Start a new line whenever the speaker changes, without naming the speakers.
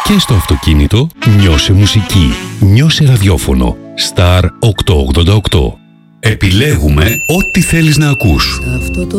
Και στο αυτοκίνητο νιώσε μουσική, νιώσε ραδιόφωνο. Star 888. Επιλέγουμε ό,τι θέλεις να ακούς.